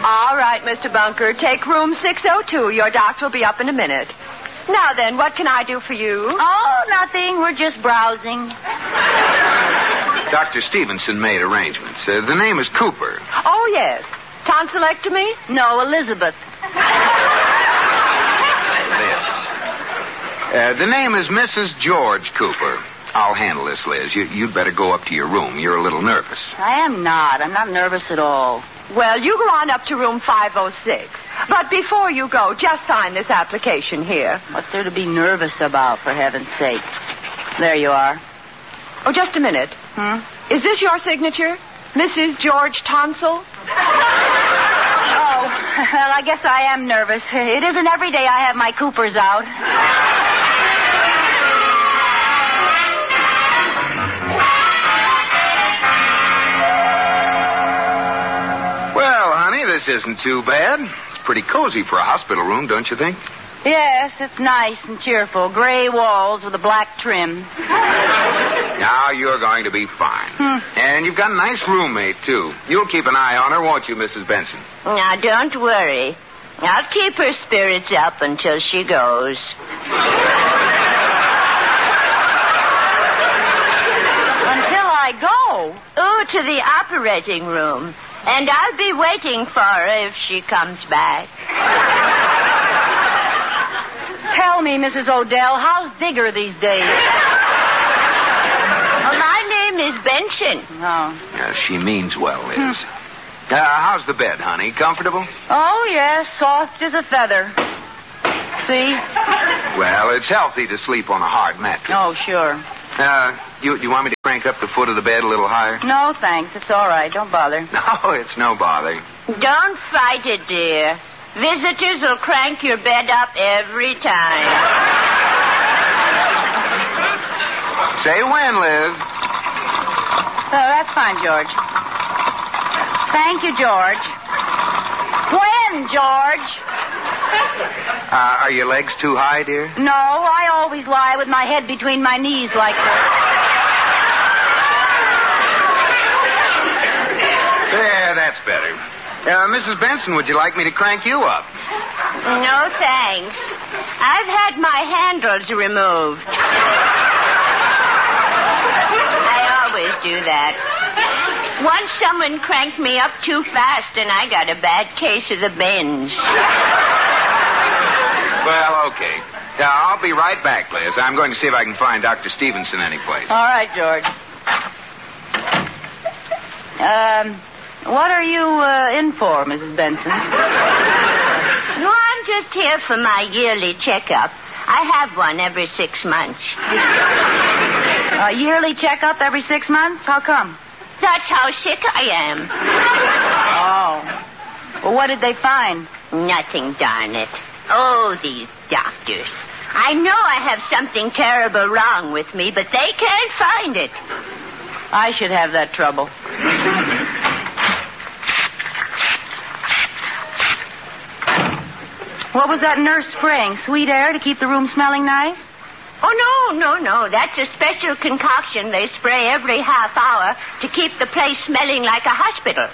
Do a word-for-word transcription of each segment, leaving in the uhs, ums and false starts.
All right, Mister Bunker. Take room six oh two. Your doctor will be up in a minute. Now then, what can I do for you? Oh, nothing. We're just browsing. Doctor Stevenson made arrangements. Uh, the name is Cooper. Oh, yes. Tonsillectomy? No, Elizabeth. Liz. Uh, the name is Missus George Cooper. I'll handle this, Liz. You, you'd better go up to your room. You're a little nervous. I am not. I'm not nervous at all. Well, you go on up to room five oh six. But before you go, just sign this application here. What's there to be nervous about, for heaven's sake? There you are. Oh, just a minute. Hmm? Is this your signature? Missus George Tonsil? Oh, well, I guess I am nervous. It isn't every day I have my Coopers out. Well, honey, this isn't too bad. It's pretty cozy for a hospital room, don't you think? Yes, it's nice and cheerful. Gray walls with a black trim. Now you're going to be fine. Hmm. And you've got a nice roommate, too. You'll keep an eye on her, won't you, Missus Benson? Now, don't worry. I'll keep her spirits up until she goes. Until I go? Oh, to the operating room. And I'll be waiting for her if she comes back. Tell me, Missus Odell, how's Digger these days? Well, my name is Benson. Oh. Yeah, she means well, Liz. Hmm. Uh, how's the bed, honey? Comfortable? Oh, yes, soft as a feather. See? Well, it's healthy to sleep on a hard mattress. Oh, sure. Uh, you, you want me to crank up the foot of the bed a little higher? No, thanks. It's all right. Don't bother. No, it's no bother. Don't fight it, dear. Visitors will crank your bed up every time. Say when, Liz. Oh, that's fine, George. Thank you, George. When, George? Uh, are your legs too high, dear? No, I always lie with my head between my knees like this. There, that's better. Uh, Missus Benson, would you like me to crank you up? No, thanks. I've had my handles removed. I always do that. Once someone cranked me up too fast and I got a bad case of the bends. Well, okay. Uh, I'll be right back, Liz. I'm going to see if I can find Doctor Stevenson anyplace. All right, George. Um... What are you uh, in for, Missus Benson? No, I'm just here for my yearly checkup. I have one every six months. A yearly checkup every six months? How come? That's how sick I am. Oh. Well, what did they find? Nothing, darn it. Oh, these doctors. I know I have something terrible wrong with me, but they can't find it. I should have that trouble. What was that nurse spraying? Sweet air to keep the room smelling nice? Oh, no, no, no. That's a special concoction they spray every half hour to keep the place smelling like a hospital.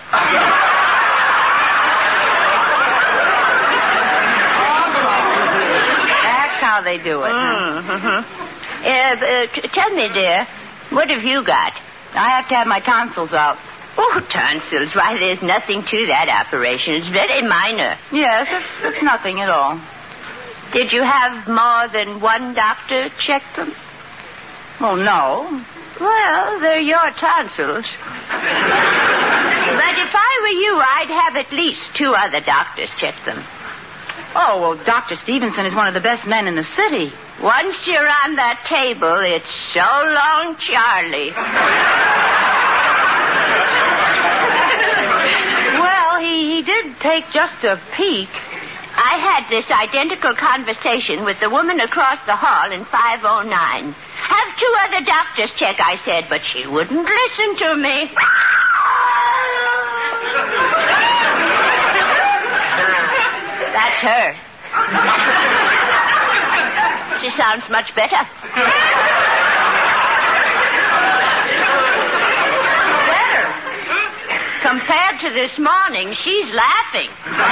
That's how they do it. Mm-hmm. Uh, uh, t- tell me, dear, what have you got? I have to have my tonsils out. Oh, tonsils. Why, there's nothing to that operation. It's very minor. Yes, it's, it's nothing at all. Did you have more than one doctor check them? Oh, no. Well, they're your tonsils. But if I were you, I'd have at least two other doctors check them. Oh, well, Doctor Stevenson is one of the best men in the city. Once you're on that table, it's so long, Charlie. Well, he, he did take just a peek. I had this identical conversation with the woman across the hall in five oh nine. Have two other doctors check, I said, but she wouldn't listen to me. That's her. She sounds much better. Better? Compared to this morning, she's laughing.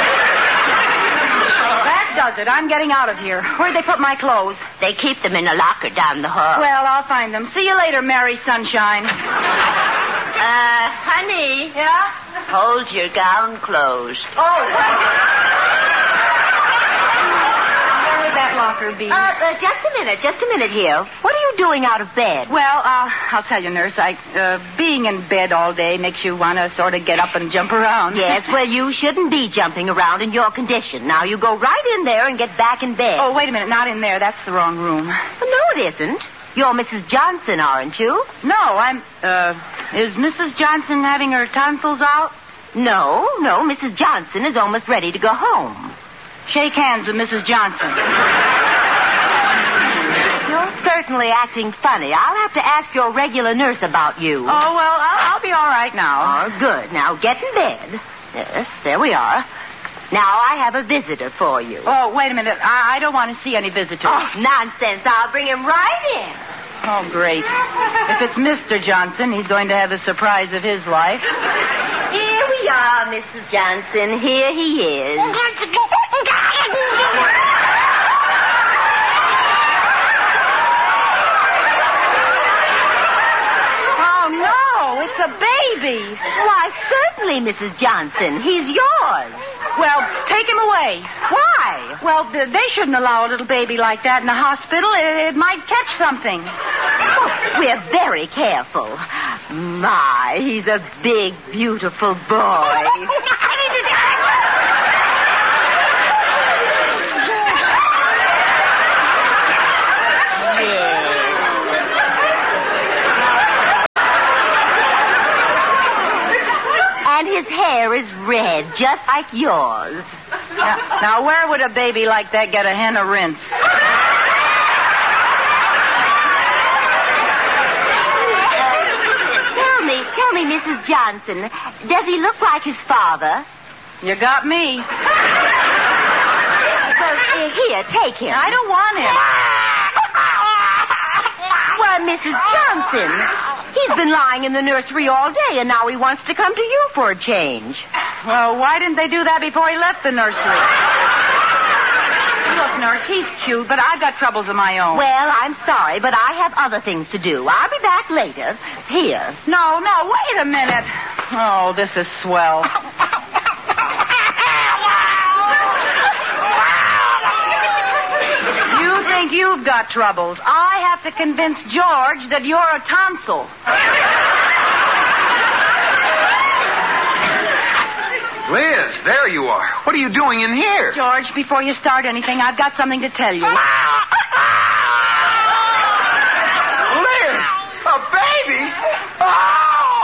That does it. I'm getting out of here. Where'd they put my clothes? They keep them in a locker down the hall. Well, I'll find them. See you later, Mary Sunshine. Uh, honey. Yeah? Hold your gown closed. Oh. Where would that locker be? Uh, uh, just a minute, just a minute here. What are you doing out of bed? Well, uh, I'll tell you, nurse, I, uh, being in bed all day makes you want to sort of get up and jump around. Yes, well, you shouldn't be jumping around in your condition. Now, you go right in there and get back in bed. Oh, wait a minute. Not in there. That's the wrong room. Well, no, it isn't. You're Missus Johnson, aren't you? No, I'm, uh, is Missus Johnson having her tonsils out? No, no, Missus Johnson is almost ready to go home. Shake hands with Missus Johnson. You're certainly acting funny. I'll have to ask your regular nurse about you. Oh, well, I'll, I'll be all right now. Oh, good. Now, get in bed. Yes, there we are. Now, I have a visitor for you. Oh, wait a minute. I, I don't want to see any visitors. Oh, nonsense. I'll bring him right in. Oh, great. If it's Mister Johnson, he's going to have a surprise of his life. Here we are, Missus Johnson. Here he is. Oh, no. It's a baby. Why, certainly, Missus Johnson. He's yours. Well, take him away. Why? Well, th- they shouldn't allow a little baby like that in the hospital. It, it might catch something. Oh, we're very careful. My, he's a big, beautiful boy. And his hair is red, just like yours. Now, now, where would a baby like that get a henna rinse? Tell me, tell me, Missus Johnson, does he look like his father? You got me. Well, uh, here, take him. I don't want him. Why, Missus Johnson, he's been lying in the nursery all day, and now he wants to come to you for a change. Well, why didn't they do that before he left the nursery? Look, nurse, he's cute, but I've got troubles of my own. Well, I'm sorry, but I have other things to do. I'll be back later. Here. No, no, wait a minute. Oh, this is swell. You think you've got troubles. I have to convince George that you're a tonsil. Liz, there you are. What are you doing in here? George, before you start anything, I've got something to tell you. Liz, a baby? Oh!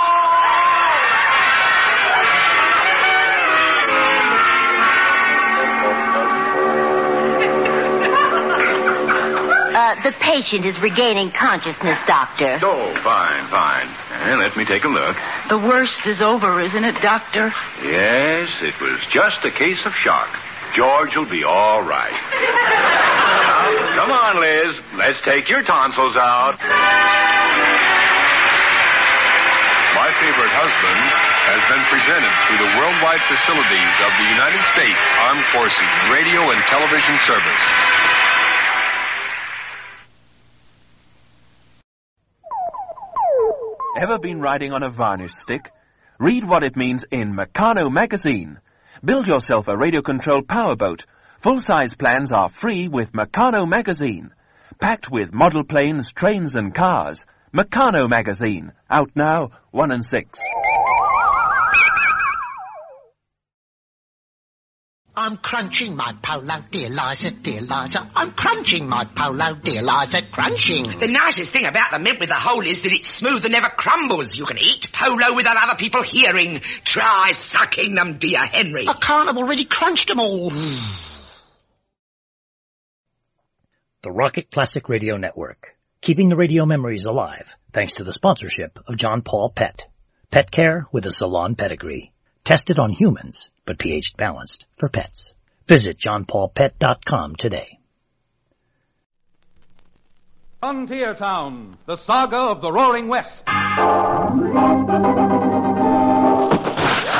Uh, the patient is regaining consciousness, Doctor. Oh, fine, fine. Uh, let me take a look. The worst is over, isn't it, Doctor? Yes, it was just a case of shock. George will be all right. Now, come on, Liz. Let's take your tonsils out. My Favorite Husband has been presented through the worldwide facilities of the United States Armed Forces Radio and Television Service. Ever been riding on a varnish stick? Read what it means in Meccano magazine. Build yourself a radio-controlled powerboat. Full-size plans are free with Meccano magazine. Packed with model planes, trains, and cars. Meccano magazine. Out now, one and six. I'm crunching my polo, dear Liza, dear Liza. I'm crunching my polo, dear Liza, crunching. The nicest thing about the mint with the hole is that it's smooth and never crumbles. You can eat polo without other people hearing. Try sucking them, dear Henry. I can't, I've already crunched them all. The Rocket Classic Radio Network, keeping the radio memories alive, thanks to the sponsorship of John Paul Pet. Pet care with a salon pedigree. Tested on humans, but pH balanced for pets. Visit john paul pet dot com today. Frontier Town, the saga of the Roaring West.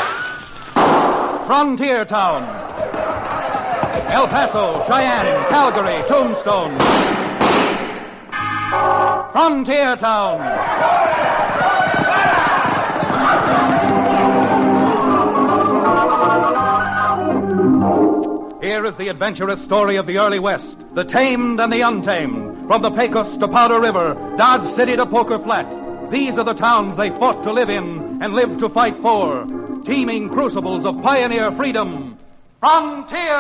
Frontier Town. El Paso, Cheyenne, Calgary, Tombstone. Frontier Town. Here is the adventurous story of the early West, the tamed and the untamed. From the Pecos to Powder River, Dodge City to Poker Flat. These are the towns they fought to live in and lived to fight for. Teeming crucibles of pioneer freedom. Frontier